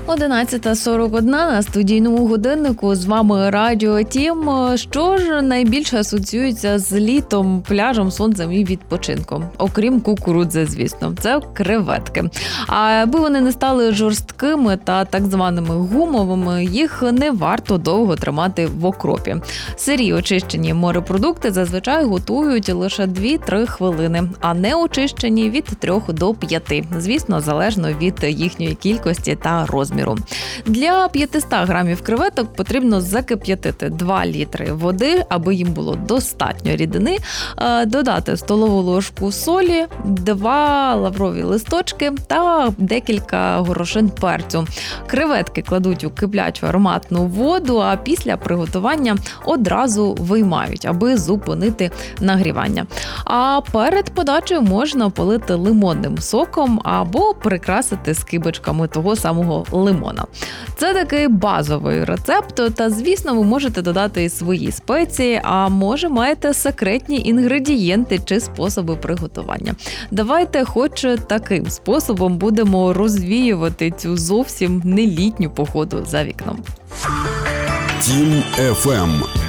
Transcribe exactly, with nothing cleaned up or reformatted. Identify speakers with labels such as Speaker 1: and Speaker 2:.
Speaker 1: одинадцята сорок один на студійному годиннику. З вами Радіо Тім. Що ж найбільше асоціюється з літом, пляжем, сонцем і відпочинком? Окрім кукурудзи, звісно. Це креветки. А аби вони не стали жорсткими та так званими гумовими, їх не варто довго тримати в окропі. Сирі очищені морепродукти зазвичай готують лише дві-три хвилини, а не очищені від трьох до п'яти. Звісно, залежно від їхньої кількості та розміру. Для п'ятсот грамів креветок потрібно закип'ятити два літри води, аби їм було достатньо рідини, додати столову ложку солі, два лаврові листочки та декілька горошин перцю. Креветки кладуть у киплячу ароматну воду, а після приготування одразу виймають, аби зупинити нагрівання. А перед подачею можна полити лимонним соком або прикрасити скибочками того самого лимона. Це такий базовий рецепт, та, звісно, ви можете додати і свої спеції, а може маєте секретні інгредієнти чи способи приготування. Давайте хоч таким способом будемо розвіювати цю зовсім не літню погоду за вікном.
Speaker 2: Тім еф ем.